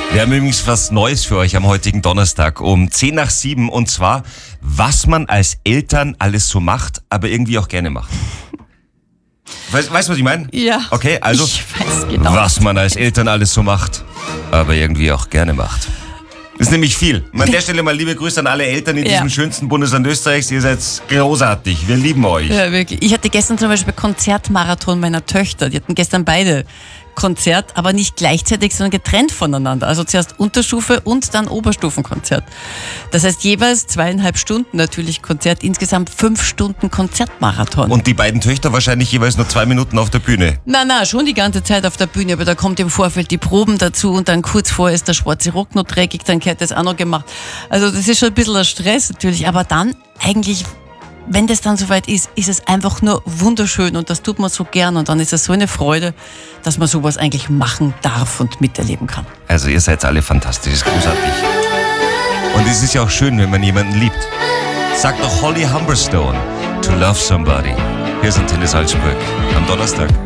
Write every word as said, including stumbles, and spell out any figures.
Wir haben übrigens was Neues für euch am heutigen Donnerstag um zehn nach sieben und zwar, was man als Eltern alles so macht, aber irgendwie auch gerne macht. Weißt du, was ich meine? Ja. Okay, also, ich weiß genau. was man als Eltern alles so macht, aber irgendwie auch gerne macht. Ist nämlich viel. An der Stelle mal liebe Grüße an alle Eltern in Ja. diesem schönsten Bundesland Österreichs. Ihr seid großartig. Wir lieben euch. Ja, wirklich. Ich hatte gestern zum Beispiel Konzertmarathon meiner Töchter. Die hatten gestern beide Konzert, aber nicht gleichzeitig, sondern getrennt voneinander. Also zuerst Unterstufe und dann Oberstufenkonzert. Das heißt jeweils zweieinhalb Stunden natürlich Konzert, insgesamt fünf Stunden Konzertmarathon. Und die beiden Töchter wahrscheinlich jeweils nur zwei Minuten auf der Bühne. Na, na, schon die ganze Zeit auf der Bühne, aber da kommt im Vorfeld die Proben dazu und dann kurz vorher ist der schwarze Rock noch dreckig, dann gehört das auch noch gemacht. Also das ist schon ein bisschen ein Stress natürlich, aber dann eigentlich, wenn das dann soweit ist, ist es einfach nur wunderschön und das tut man so gern und dann ist es so eine Freude, dass man sowas eigentlich machen darf und miterleben kann. Also ihr seid alle fantastisch, ist großartig. Und es ist ja auch schön, wenn man jemanden liebt. Sagt doch Holly Humberstone, to love somebody. Hier sind Antenne Salzburg am Donnerstag.